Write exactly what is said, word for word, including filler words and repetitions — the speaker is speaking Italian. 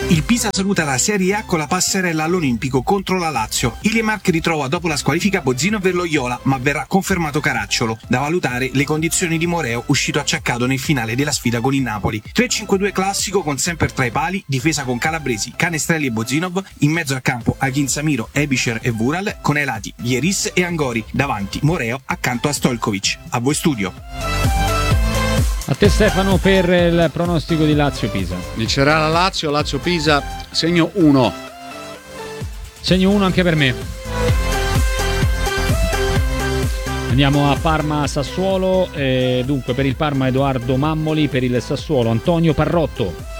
Il Pisa saluta la Serie A con la passerella all'Olimpico contro la Lazio. Il Marche ritrova dopo la squalifica Bozzino per l'Oiola, ma verrà confermato Caracciolo. Da valutare le condizioni di Moreo, uscito acciaccato nel finale della sfida con il Napoli. tre cinque due classico con Semper tra i pali, difesa con Calabresi, Canestrelli e Bozinov, in mezzo al campo Aghin Samiro, Ebischer e Vural, con ai lati Vieris e Angori, davanti Moreo accanto a Stojkovic. A voi studio. A te Stefano per il pronostico di Lazio-Pisa. Vincerà la Lazio, Lazio-Pisa, segno uno. Segno uno anche per me. Andiamo a Parma-Sassuolo, eh, dunque per il Parma Edoardo Mammoli, per il Sassuolo Antonio Parrotto.